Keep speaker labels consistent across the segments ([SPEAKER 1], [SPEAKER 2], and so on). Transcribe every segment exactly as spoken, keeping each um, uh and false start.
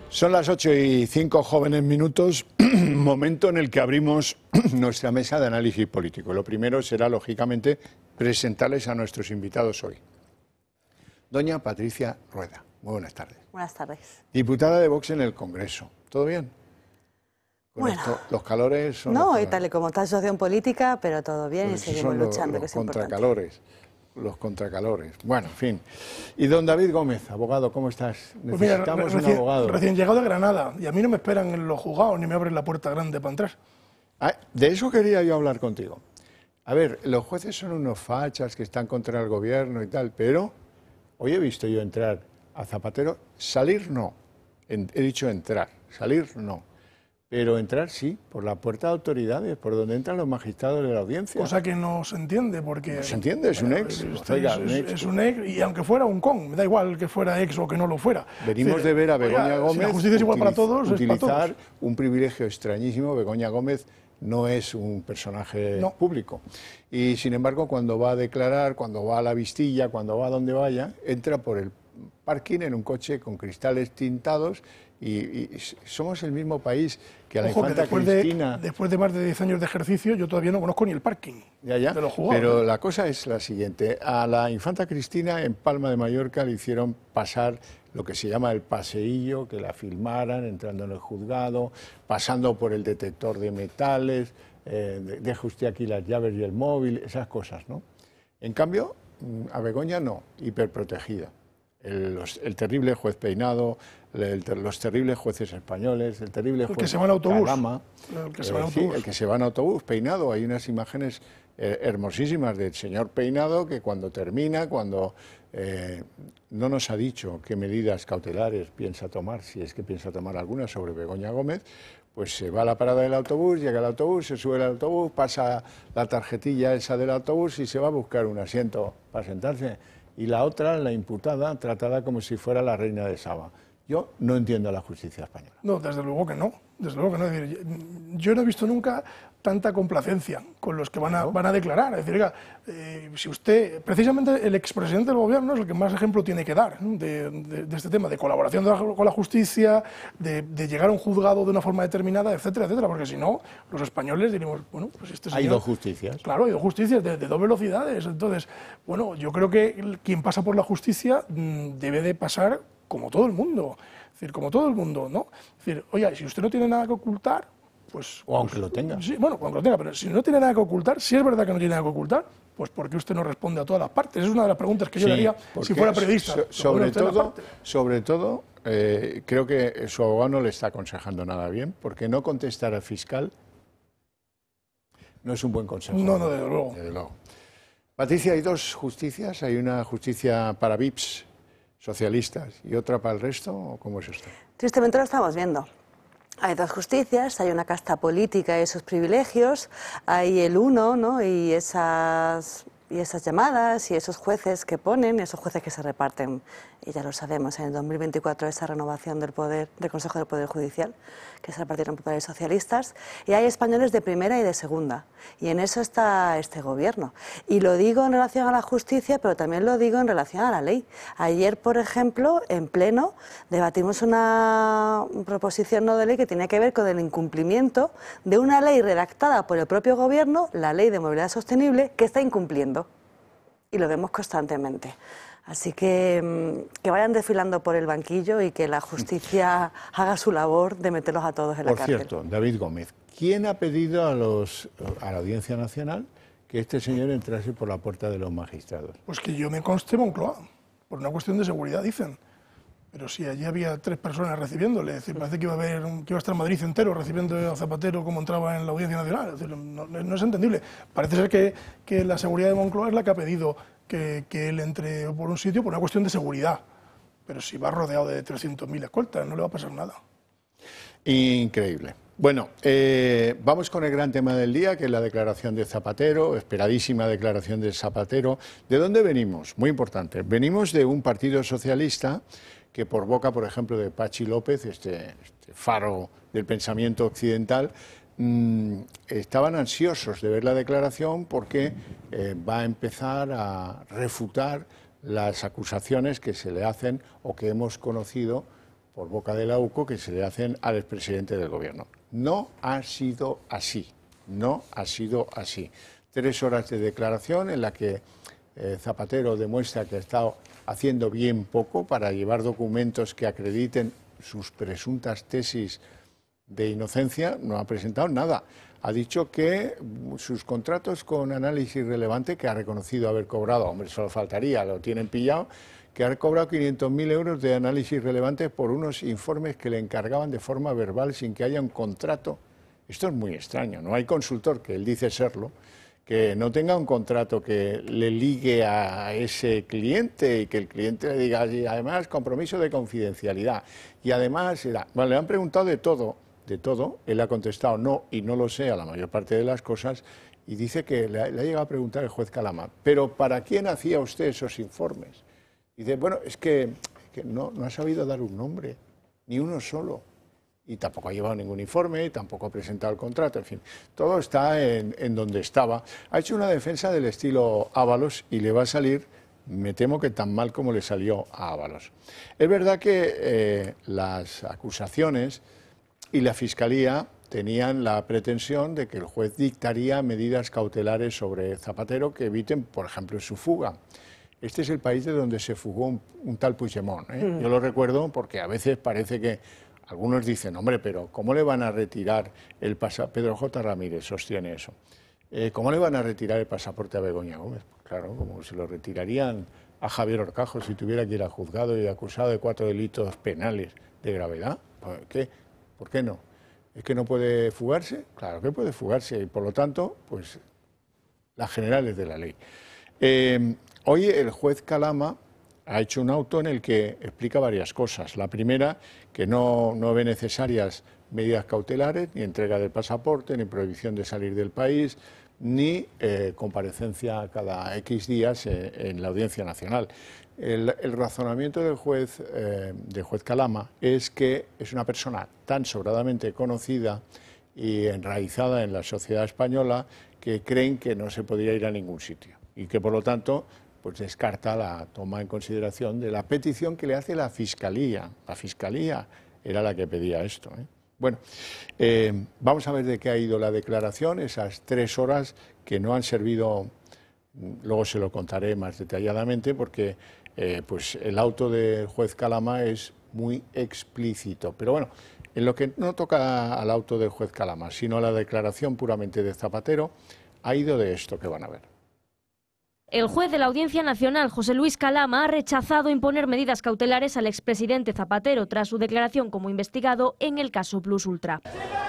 [SPEAKER 1] Son las ocho y cinco jóvenes minutos, momento en el que abrimos nuestra mesa de análisis político. Lo primero será, lógicamente, presentarles a nuestros invitados hoy. Doña Patricia Rueda, muy buenas tardes.
[SPEAKER 2] Buenas tardes.
[SPEAKER 1] Diputada de Vox en el Congreso, ¿todo bien? Con
[SPEAKER 2] bueno,
[SPEAKER 1] esto, los calores son...
[SPEAKER 2] No,
[SPEAKER 1] los
[SPEAKER 2] y tal y como está la situación política, pero todo bien
[SPEAKER 1] pues
[SPEAKER 2] y seguimos
[SPEAKER 1] son los,
[SPEAKER 2] luchando,
[SPEAKER 1] los
[SPEAKER 2] que es
[SPEAKER 1] contracalores. Los contracalores. Bueno, en fin. Y don David Gómez, abogado, ¿cómo estás? Necesitamos
[SPEAKER 3] pues mira,
[SPEAKER 1] un abogado.
[SPEAKER 3] Recién llegado de Granada, y a mí no me esperan en los juzgados ni me abren la puerta grande para entrar.
[SPEAKER 1] Ah, de eso quería yo hablar contigo. A ver, los jueces son unos fachas que están contra el gobierno y tal, pero hoy he visto yo entrar a Zapatero, salir no, en, he dicho entrar, salir no. Pero entrar sí, por la puerta de autoridades, por donde entran los magistrados de la audiencia.
[SPEAKER 3] Cosa que no se entiende, porque...
[SPEAKER 1] No se entiende, es un ex.
[SPEAKER 3] Es,
[SPEAKER 1] Oiga,
[SPEAKER 3] es,
[SPEAKER 1] un ex.
[SPEAKER 3] es un ex, y aunque fuera un con, me da igual que fuera ex o que no lo fuera.
[SPEAKER 1] Venimos de ver a Begoña
[SPEAKER 3] oiga,
[SPEAKER 1] Gómez
[SPEAKER 3] si la justicia es igual para todos,
[SPEAKER 1] utilizar
[SPEAKER 3] es para todos.
[SPEAKER 1] un privilegio extrañísimo. Begoña Gómez no es un personaje
[SPEAKER 3] no.
[SPEAKER 1] público. Y sin embargo, cuando va a declarar, cuando va a la Vistilla, cuando va a donde vaya, entra por el parking en un coche con cristales tintados. Y, y somos el mismo país que a la
[SPEAKER 3] Ojo,
[SPEAKER 1] infanta
[SPEAKER 3] que después
[SPEAKER 1] Cristina.
[SPEAKER 3] De, después de más de diez años de ejercicio, yo todavía no conozco ni el parking
[SPEAKER 1] ya, ya.
[SPEAKER 3] de los juzgados.
[SPEAKER 1] Pero la cosa es la siguiente. A la infanta Cristina en Palma de Mallorca le hicieron pasar lo que se llama el paseillo, que la filmaran entrando en el juzgado, pasando por el detector de metales, eh, deje usted aquí las llaves y el móvil, esas cosas, ¿no? En cambio, a Begoña no, hiperprotegida. El, los, el terrible juez Peinado, el, los terribles jueces españoles, el terrible juez
[SPEAKER 3] el que se va en autobús.
[SPEAKER 1] Calama,
[SPEAKER 3] el que se
[SPEAKER 1] eh,
[SPEAKER 3] va en
[SPEAKER 1] sí,
[SPEAKER 3] autobús.
[SPEAKER 1] el que se va en autobús, Peinado. Hay unas imágenes eh, hermosísimas del señor Peinado que cuando termina, cuando eh, no nos ha dicho qué medidas cautelares piensa tomar, si es que piensa tomar alguna sobre Begoña Gómez, pues se va a la parada del autobús, llega al autobús, se sube al autobús, pasa la tarjetilla esa del autobús y se va a buscar un asiento para sentarse. Y la otra, la imputada, tratada como si fuera la reina de Saba. Yo no entiendo a la justicia española.
[SPEAKER 3] No, desde luego que no. Desde luego que no. Es decir, yo no he visto nunca tanta complacencia con los que van a, ¿no? van a declarar. Es decir, oiga, eh, si usted, precisamente el expresidente del gobierno es el que más ejemplo tiene que dar, ¿no? de, de, de este tema, de colaboración de la, con la justicia, de, de llegar a un juzgado de una forma determinada, etcétera, etcétera, porque si no, los españoles diríamos, bueno, pues este señor...
[SPEAKER 1] Hay dos justicias.
[SPEAKER 3] Claro, hay dos justicias de, de dos velocidades. Entonces, bueno, yo creo que quien pasa por la justicia mmm, debe de pasar como todo el mundo. Es decir, como todo el mundo, ¿no? Es decir, oye, si usted no tiene nada que ocultar, pues...
[SPEAKER 1] O aunque
[SPEAKER 3] pues,
[SPEAKER 1] lo tenga.
[SPEAKER 3] Sí, bueno, aunque lo tenga, pero si no tiene nada que ocultar, si es verdad que no tiene nada que ocultar, pues ¿por qué usted no responde a todas las partes? Es una de las preguntas que yo
[SPEAKER 1] sí,
[SPEAKER 3] le haría si fuera periodista.
[SPEAKER 1] So, sobre, todo, sobre todo, eh, creo que su abogado no le está aconsejando nada bien, porque no contestar al fiscal no es un buen consejo.
[SPEAKER 3] No, no, desde luego.
[SPEAKER 1] Desde luego. Patricia, hay dos justicias, hay una justicia para V I Ps socialistas y otra para el resto, ¿o cómo es esto?
[SPEAKER 2] Tristemente lo estamos viendo. Hay dos justicias, hay una casta política y esos privilegios, hay el uno, ¿no? y esas y esas llamadas y esos jueces que ponen, esos jueces que se reparten, y ya lo sabemos, en el dos mil veinticuatro esa renovación del poder del Consejo del Poder Judicial, que se repartieron populares socialistas, y hay españoles de primera y de segunda, y en eso está este gobierno. Y lo digo en relación a la justicia, pero también lo digo en relación a la ley. Ayer, por ejemplo, en pleno, debatimos una proposición no de ley que tenía que ver con el incumplimiento de una ley redactada por el propio gobierno, la Ley de Movilidad Sostenible, que está incumpliendo. Y lo vemos constantemente. Así que que vayan desfilando por el banquillo y que la justicia haga su labor de meterlos a todos en la cárcel.
[SPEAKER 1] Por cierto, David Gómez, ¿quién ha pedido a, los, a la Audiencia Nacional que este señor entrase por la puerta de los magistrados?
[SPEAKER 3] Pues que yo me conste Moncloa, por una cuestión de seguridad, dicen. Pero si allí había tres personas recibiéndole, es decir, parece que iba a haber, que iba a estar Madrid entero recibiendo a Zapatero como entraba en la Audiencia Nacional. Es decir, no, no es entendible. Parece ser que, que la seguridad de Moncloa es la que ha pedido que, que él entre por un sitio por una cuestión de seguridad. Pero si va rodeado de trescientos mil escoltas, no le va a pasar nada.
[SPEAKER 1] Increíble. Bueno, eh, vamos con el gran tema del día, que es la declaración de Zapatero, esperadísima declaración de Zapatero. ¿De dónde venimos? Muy importante. Venimos de un partido socialista que por boca, por ejemplo, de Pachi López, este, este faro del pensamiento occidental, mmm, estaban ansiosos de ver la declaración porque eh, va a empezar a refutar las acusaciones que se le hacen o que hemos conocido por boca de la U C O que se le hacen al expresidente del gobierno. No ha sido así, no ha sido así. Tres horas de declaración en la que eh, Zapatero demuestra que ha estado haciendo bien poco para llevar documentos que acrediten sus presuntas tesis de inocencia, no ha presentado nada. Ha dicho que sus contratos con análisis relevante, que ha reconocido haber cobrado, hombre, solo faltaría, lo tienen pillado, que ha cobrado quinientos mil euros de análisis relevante por unos informes que le encargaban de forma verbal sin que haya un contrato. Esto es muy extraño, no hay consultor, que él dice serlo, que no tenga un contrato que le ligue a ese cliente y que el cliente le diga, y además compromiso de confidencialidad. Y además, bueno, le han preguntado de todo, de todo, él ha contestado no y no lo sé a la mayor parte de las cosas y dice que le ha, le ha llegado a preguntar el juez Calama, pero ¿para quién hacía usted esos informes? Y dice, bueno, es que, que no, no ha sabido dar un nombre, ni uno solo. Y tampoco ha llevado ningún informe, tampoco ha presentado el contrato, en fin, todo está en, en donde estaba. Ha hecho una defensa del estilo Ábalos y le va a salir, me temo que tan mal como le salió a Ábalos. Es verdad que eh, las acusaciones y la Fiscalía tenían la pretensión de que el juez dictaría medidas cautelares sobre Zapatero que eviten, por ejemplo, su fuga. Este es el país de donde se fugó un, un tal Puigdemont, ¿eh? Mm. Yo lo recuerdo porque a veces parece que algunos dicen, hombre, pero ¿cómo le van a retirar el pasaporte? Pedro J. Ramírez sostiene eso. Eh, ¿Cómo le van a retirar el pasaporte a Begoña Gómez? Pues claro, como se lo retirarían a Javier Horcajo si tuviera que ir a juzgado y acusado de cuatro delitos penales de gravedad. ¿Por qué? ¿Por qué no? ¿Es que no puede fugarse? Claro que puede fugarse y por lo tanto, pues las generales de la ley. Eh, hoy el juez Calama ha hecho un auto en el que explica varias cosas. La primera, que no, no ve necesarias medidas cautelares, ni entrega del pasaporte, ni prohibición de salir del país, ni eh, comparecencia cada X días eh, en la Audiencia Nacional. El, el razonamiento del juez, eh, del juez Calama es que es una persona tan sobradamente conocida y enraizada en la sociedad española que creen que no se podría ir a ningún sitio y que, por lo tanto, pues descarta la toma en consideración de la petición que le hace la Fiscalía. La Fiscalía era la que pedía esto, ¿eh? Bueno, eh, vamos a ver de qué ha ido la declaración, esas tres horas que no han servido, luego se lo contaré más detalladamente, porque eh, pues el auto del juez Calama es muy explícito. Pero bueno, en lo que no toca al auto del juez Calama, sino a la declaración puramente de Zapatero, ha ido de esto que van a ver.
[SPEAKER 4] El juez de la Audiencia Nacional, José Luis Calama, ha rechazado imponer medidas cautelares al expresidente Zapatero tras su declaración como investigado en el caso Plus Ultra.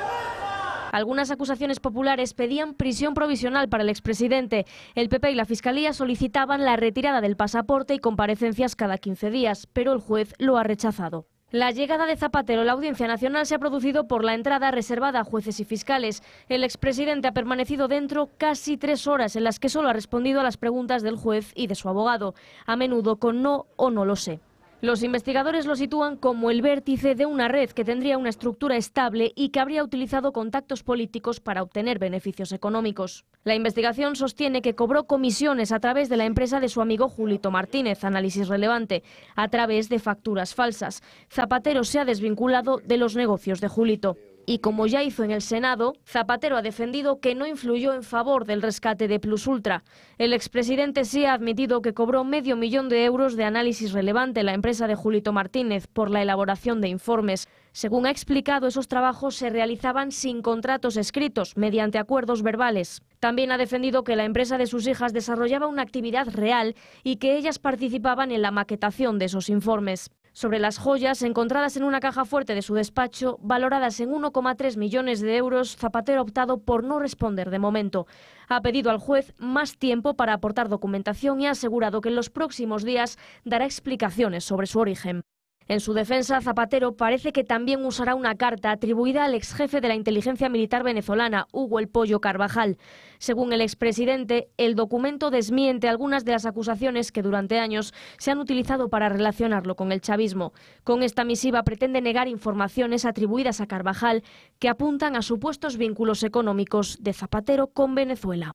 [SPEAKER 4] Algunas acusaciones populares pedían prisión provisional para el expresidente. El P P y la Fiscalía solicitaban la retirada del pasaporte y comparecencias cada quince días, pero el juez lo ha rechazado. La llegada de Zapatero a la Audiencia Nacional se ha producido por la entrada reservada a jueces y fiscales. El expresidente ha permanecido dentro casi tres horas, en las que solo ha respondido a las preguntas del juez y de su abogado, a menudo con no o no lo sé. Los investigadores lo sitúan como el vértice de una red que tendría una estructura estable y que habría utilizado contactos políticos para obtener beneficios económicos. La investigación sostiene que cobró comisiones a través de la empresa de su amigo Julito Martínez, Análisis Relevante, a través de facturas falsas. Zapatero se ha desvinculado de los negocios de Julito. Y como ya hizo en el Senado, Zapatero ha defendido que no influyó en favor del rescate de Plus Ultra. El expresidente sí ha admitido que cobró medio millón de euros de Análisis Relevante, la empresa de Julito Martínez, por la elaboración de informes. Según ha explicado, esos trabajos se realizaban sin contratos escritos, mediante acuerdos verbales. También ha defendido que la empresa de sus hijas desarrollaba una actividad real y que ellas participaban en la maquetación de esos informes. Sobre las joyas encontradas en una caja fuerte de su despacho, valoradas en uno coma tres millones de euros, Zapatero ha optado por no responder de momento. Ha pedido al juez más tiempo para aportar documentación y ha asegurado que en los próximos días dará explicaciones sobre su origen. En su defensa, Zapatero parece que también usará una carta atribuida al exjefe de la inteligencia militar venezolana, Hugo El Pollo Carvajal. Según el expresidente, el documento desmiente algunas de las acusaciones que durante años se han utilizado para relacionarlo con el chavismo. Con esta misiva pretende negar informaciones atribuidas a Carvajal que apuntan a supuestos vínculos económicos de Zapatero con Venezuela.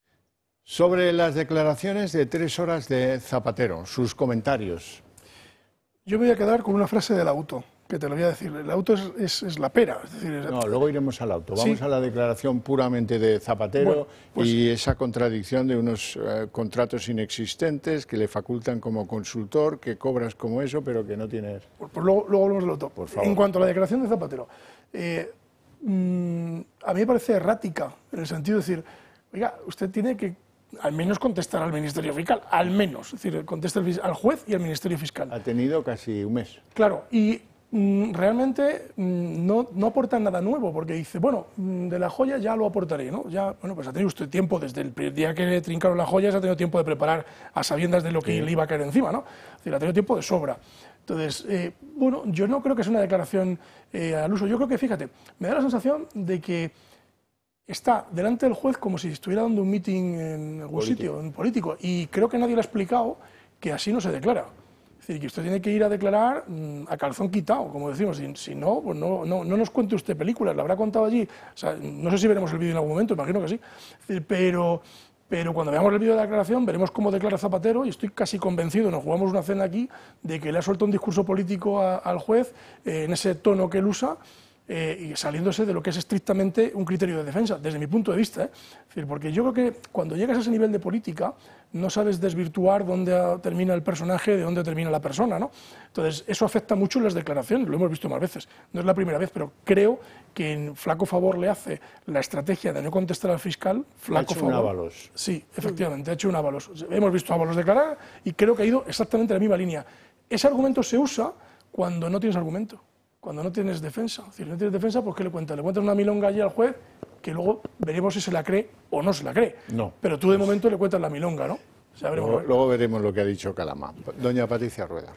[SPEAKER 1] Sobre las declaraciones de tres horas de Zapatero, sus comentarios.
[SPEAKER 3] Yo me voy a quedar con una frase del auto, que te lo voy a decir, el auto es, es, es la pera. Es decir, es...
[SPEAKER 1] No, luego iremos al auto. Vamos
[SPEAKER 3] sí.
[SPEAKER 1] a la declaración puramente de Zapatero bueno, pues... y esa contradicción de unos uh, contratos inexistentes que le facultan como consultor, que cobras como eso, pero que no tienes...
[SPEAKER 3] Pues, pues luego, luego hablamos del auto.
[SPEAKER 1] Por favor.
[SPEAKER 3] En cuanto a la declaración de Zapatero, eh, mmm, a mí me parece errática, en el sentido de decir, oiga, usted tiene que al menos contestar al Ministerio Fiscal, al menos, es decir, contesta al juez y al Ministerio Fiscal.
[SPEAKER 1] Ha tenido casi un mes.
[SPEAKER 3] Claro, y mm, realmente mm, no, no aporta nada nuevo, porque dice, bueno, mm, de la joya ya lo aportaré, ¿no? Ya, bueno, pues ha tenido usted tiempo, desde el primer día que le trincaron las joyas, ha tenido tiempo de preparar a sabiendas de lo que sí. le iba a caer encima, ¿no? Es decir, ha tenido tiempo de sobra. Entonces, eh, bueno, yo no creo que sea una declaración eh, al uso. Yo creo que, fíjate, me da la sensación de que está delante del juez como si estuviera dando un meeting en algún político. sitio, en político, y creo que nadie le ha explicado que así no se declara. Es decir, que usted tiene que ir a declarar mmm, a calzón quitado, como decimos, si, si no, pues no, no, no nos cuente usted películas, la habrá contado allí. O sea, no sé si veremos el vídeo en algún momento, imagino que sí, es decir, pero, pero cuando veamos el vídeo de la declaración veremos cómo declara Zapatero, y estoy casi convencido, nos jugamos una cena aquí, de que le ha suelto un discurso político a, al juez eh, en ese tono que él usa, Eh, y saliéndose de lo que es estrictamente un criterio de defensa, desde mi punto de vista. ¿eh? Es decir, porque yo creo que cuando llegas a ese nivel de política no sabes desvirtuar dónde termina el personaje, de dónde termina la persona, ¿no? Entonces, eso afecta mucho en las declaraciones, lo hemos visto más veces. No es la primera vez, pero creo que en flaco favor le hace la estrategia de no contestar al fiscal, flaco
[SPEAKER 1] ha hecho
[SPEAKER 3] favor.
[SPEAKER 1] un Ábalos.
[SPEAKER 3] Sí, efectivamente, ha hecho un Ábalos. Hemos visto a Ábalos declarar y creo que ha ido exactamente en la misma línea. Ese argumento se usa cuando no tienes argumento. Cuando no tienes defensa. Es decir, no tienes defensa, pues ¿qué le cuentas? Le cuentas una milonga allí al juez, que luego veremos si se la cree o no se la cree.
[SPEAKER 1] No.
[SPEAKER 3] Pero tú de momento le cuentas la milonga, ¿no? O sea, veremos.
[SPEAKER 1] Luego, luego veremos lo que ha dicho Calama. Doña Patricia Rueda.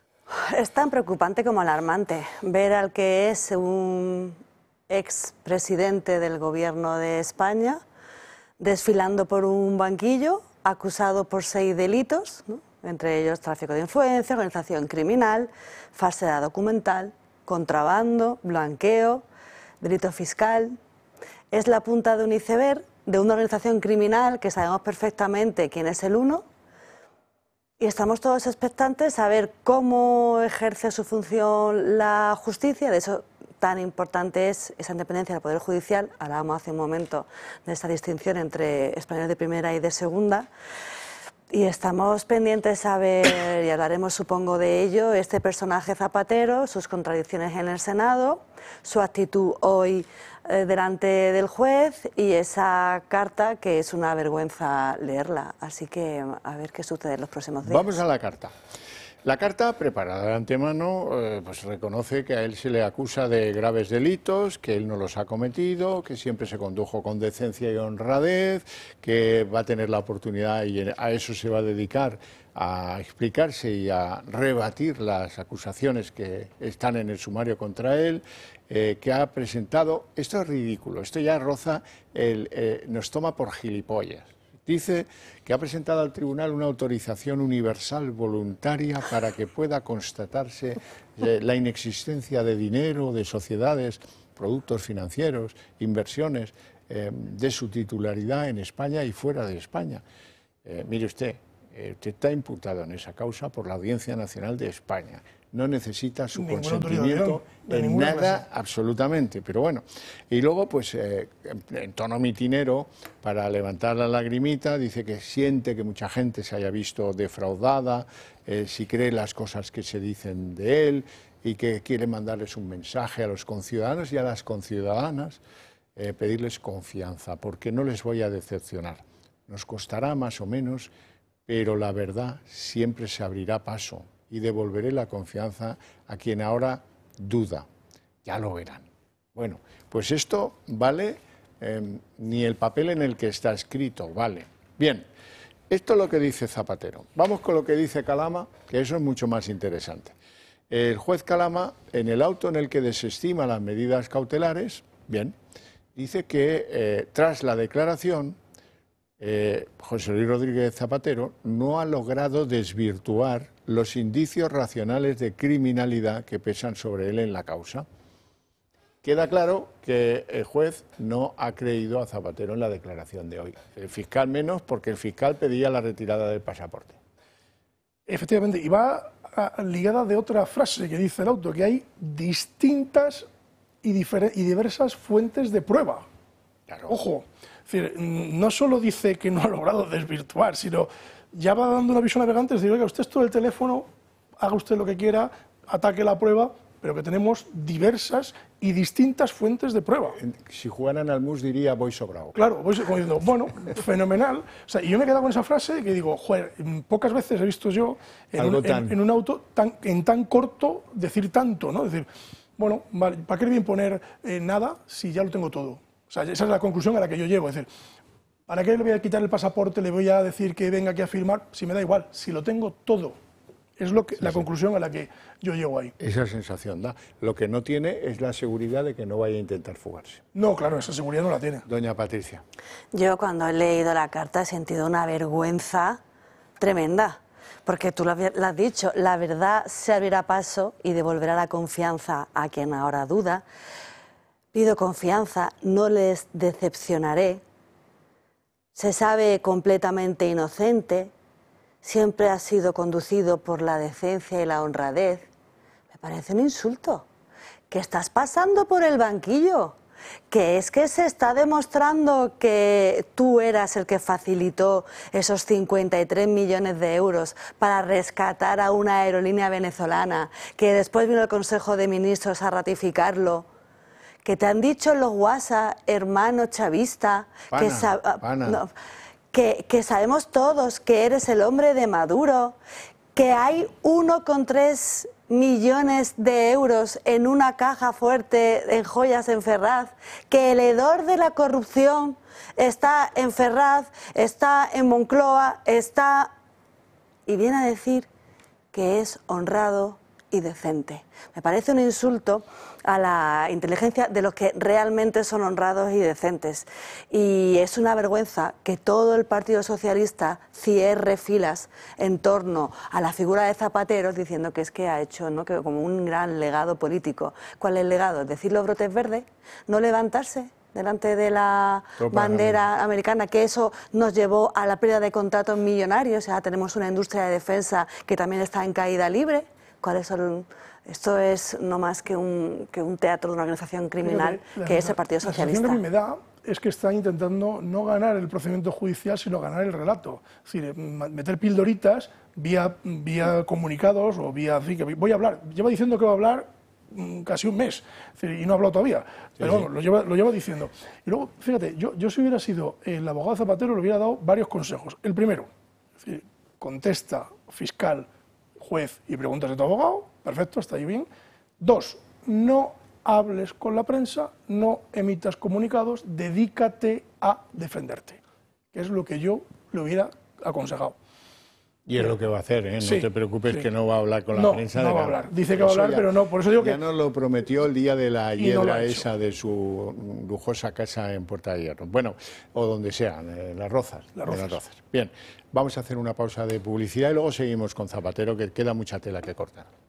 [SPEAKER 2] Es tan preocupante como alarmante ver al que es un expresidente del gobierno de España desfilando por un banquillo, acusado por seis delitos, ¿no? Entre ellos tráfico de influencia, organización criminal, falsedad documental, contrabando, blanqueo, delito fiscal. Es la punta de un iceberg de una organización criminal que sabemos perfectamente quién es el uno, y estamos todos expectantes a ver cómo ejerce su función la justicia. De eso tan importante es esa independencia del Poder Judicial. Hablábamos hace un momento de esta distinción entre españoles de primera y de segunda. Y estamos pendientes a ver, y hablaremos supongo de ello, este personaje Zapatero, sus contradicciones en el Senado, su actitud hoy eh, delante del juez y esa carta que es una vergüenza leerla. Así que a ver qué sucede en los próximos días.
[SPEAKER 1] Vamos a la carta. La carta, preparada de antemano, eh, pues reconoce que a él se le acusa de graves delitos, que él no los ha cometido, que siempre se condujo con decencia y honradez, que va a tener la oportunidad y a eso se va a dedicar, a explicarse y a rebatir las acusaciones que están en el sumario contra él, eh, que ha presentado... Esto es ridículo, esto ya roza, el, eh, nos toma por gilipollas. Dice que ha presentado al tribunal una autorización universal voluntaria para que pueda constatarse eh, la inexistencia de dinero, de sociedades, productos financieros, inversiones eh, de su titularidad en España y fuera de España. Eh, mire usted, eh, usted está imputado en esa causa por la Audiencia Nacional de España. No necesita su
[SPEAKER 3] Ninguna
[SPEAKER 1] consentimiento en nada,
[SPEAKER 3] clase.
[SPEAKER 1] Absolutamente, pero bueno. Y luego, pues, eh, en tono mitinero, para levantar la lagrimita, dice que siente que mucha gente se haya visto defraudada, eh, si cree las cosas que se dicen de él, y que quiere mandarles un mensaje a los conciudadanos y a las conciudadanas, eh, pedirles confianza, porque no les voy a decepcionar. Nos costará más o menos, pero la verdad siempre se abrirá paso, y devolveré la confianza a quien ahora duda. Ya lo verán. Bueno, pues esto vale, eh, ni el papel en el que está escrito, vale. Bien, esto es lo que dice Zapatero. Vamos con lo que dice Calama, que eso es mucho más interesante. El juez Calama, en el auto en el que desestima las medidas cautelares, bien, dice que eh, tras la declaración, Eh, José Luis Rodríguez Zapatero no ha logrado desvirtuar los indicios racionales de criminalidad que pesan sobre él en la causa. Queda claro que el juez no ha creído a Zapatero en la declaración de hoy. El fiscal menos, porque el fiscal pedía la retirada del pasaporte.
[SPEAKER 3] Efectivamente, y va a, ligada de otra frase que dice el auto, que hay distintas y, y diversas fuentes de prueba.
[SPEAKER 1] Claro.
[SPEAKER 3] Ojo, es decir, no solo dice que no ha logrado desvirtuar, sino ya va dando una visión navegante, es decir, oiga, usted esto del teléfono, haga usted lo que quiera, ataque la prueba, pero que tenemos diversas y distintas fuentes de prueba.
[SPEAKER 1] Si jugaran al mus diría voy sobrado.
[SPEAKER 3] Claro, voy como diciendo, bueno, fenomenal. O sea, y yo me he quedado con esa frase que digo, joder, pocas veces he visto yo en, un,
[SPEAKER 1] tan...
[SPEAKER 3] en, en un auto tan, en tan corto decir tanto, ¿no? Es decir, bueno, vale, ¿para qué le voy a imponer eh, nada si ya lo tengo todo? O sea, esa es la conclusión a la que yo llego. Es decir, ¿para qué le voy a quitar el pasaporte, le voy a decir que venga aquí a firmar? Si me da igual, si lo tengo todo. Es lo que, sí, la sí. conclusión a la que yo llego ahí.
[SPEAKER 1] Esa sensación da. Lo que no tiene es la seguridad de que no vaya a intentar fugarse.
[SPEAKER 3] No, claro, esa seguridad no la tiene.
[SPEAKER 1] Doña Patricia.
[SPEAKER 2] Yo cuando he leído la carta he sentido una vergüenza tremenda, porque tú lo has dicho, la verdad se abrirá paso y devolverá la confianza a quien ahora duda. Pido confianza, no les decepcionaré. Se sabe completamente inocente. Siempre ha sido conducido por la decencia y la honradez. Me parece un insulto. Que estás pasando por el banquillo. Que es que se está demostrando que tú eras el que facilitó esos cincuenta y tres millones de euros para rescatar a una aerolínea venezolana. Que después vino el Consejo de Ministros a ratificarlo. Que te han dicho en los WhatsApp, hermano chavista,
[SPEAKER 1] pana,
[SPEAKER 2] que...
[SPEAKER 1] Pana.
[SPEAKER 2] No, Que, que sabemos todos que eres el hombre de Maduro, que hay uno coma tres millones de euros en una caja fuerte en joyas en Ferraz, que el hedor de la corrupción está en Ferraz, está en Moncloa, está... y viene a decir que es honrado y decente. Me parece un insulto a la inteligencia de los que realmente son honrados y decentes. Y es una vergüenza que todo el Partido Socialista cierre filas en torno a la figura de Zapatero diciendo que es que ha hecho, ¿no?, que como un gran legado político. ¿Cuál es el legado? ¿Decir los brotes verdes? ¿No levantarse delante de la bandera americana? Que eso nos llevó a la pérdida de contratos millonarios. O sea, tenemos una industria de defensa que también está en caída libre. ¿Cuáles son? Esto es no más que un, que un teatro de una organización criminal que, que es el Partido Socialista.
[SPEAKER 3] La sensación que a mí me da es que está intentando no ganar el procedimiento judicial, sino ganar el relato. Es decir, meter pildoritas vía, vía comunicados o vía... Así que voy a hablar. Lleva diciendo que va a hablar casi un mes, es decir, y no ha hablado todavía. Pero sí, bueno, sí. Lo, lleva, lo lleva diciendo. Y luego, fíjate, yo, yo si hubiera sido el abogado Zapatero le hubiera dado varios consejos. El primero, es decir, contesta, fiscal, juez y preguntas de tu abogado, perfecto, está ahí bien. Dos, no hables con la prensa, no emitas comunicados, dedícate a defenderte, que es lo que yo le hubiera aconsejado.
[SPEAKER 1] Y es lo que va a hacer, ¿eh? No
[SPEAKER 3] sí,
[SPEAKER 1] te preocupes
[SPEAKER 3] sí.
[SPEAKER 1] que no va a hablar con la
[SPEAKER 3] no,
[SPEAKER 1] prensa.
[SPEAKER 3] No,
[SPEAKER 1] de
[SPEAKER 3] va a
[SPEAKER 1] nada.
[SPEAKER 3] hablar. Dice que va a hablar, ya, pero no, por eso digo que...
[SPEAKER 1] Ya nos lo prometió el día de la hiedra
[SPEAKER 3] no
[SPEAKER 1] esa de su lujosa casa en Puerta de Hierro. Bueno, o donde sea, en Las Rozas.
[SPEAKER 3] Las Rozas.
[SPEAKER 1] Las Rozas. Bien, vamos a hacer una pausa de publicidad y luego seguimos con Zapatero, que queda mucha tela que cortar.